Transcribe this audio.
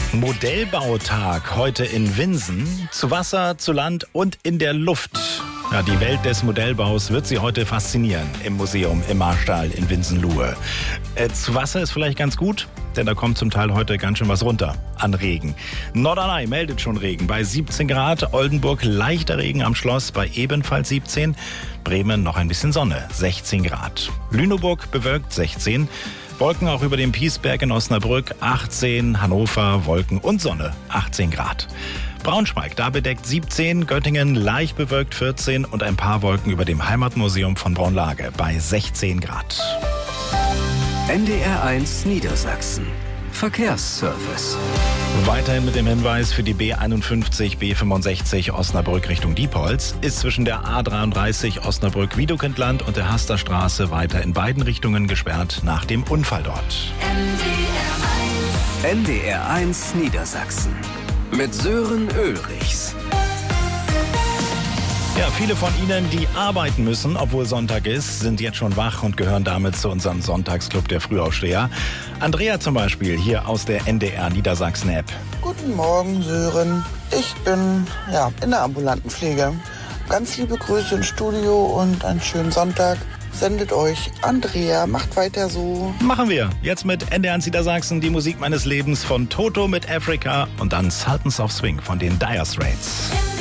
Modellbautag heute in Winsen. Zu Wasser, zu Land und in der Luft. Ja, die Welt des Modellbaus wird Sie heute faszinieren im Museum im Marstall in Winsen-Luhe. Zu Wasser ist vielleicht ganz gut, denn da kommt zum Teil heute ganz schön was runter an Regen. Norderney meldet schon Regen bei 17 Grad, Oldenburg leichter Regen am Schloss bei ebenfalls 17, Bremen noch ein bisschen Sonne, 16 Grad. Lüneburg bewölkt 16, Wolken auch über dem Piesberg in Osnabrück 18, Hannover Wolken und Sonne 18 Grad. Braunschweig, da bedeckt 17, Göttingen leicht bewölkt 14 und ein paar Wolken über dem Heimatmuseum von Braunlage bei 16 Grad. NDR1 Niedersachsen. Verkehrsservice. Weiterhin mit dem Hinweis für die B51, B65 Osnabrück Richtung Diepholz ist zwischen der A33 Osnabrück-Wiedekindland und der Hasterstraße weiter in beiden Richtungen gesperrt nach dem Unfall dort. NDR1 Niedersachsen. Mit Sören Ulrichs. Ja, viele von Ihnen, die arbeiten müssen, obwohl Sonntag ist, sind jetzt schon wach und gehören damit zu unserem Sonntagsclub der Frühaufsteher. Andrea zum Beispiel, hier aus der NDR Niedersachsen-App. Guten Morgen, Sören. Ich bin in der ambulanten Pflege. Ganz liebe Grüße ins Studio und einen schönen Sonntag. Sendet euch Andrea. Macht weiter so. Machen wir. Jetzt mit NDR Niedersachsen die Musik meines Lebens von Toto mit Africa und dann Sultans of Swing von den Dire Straits.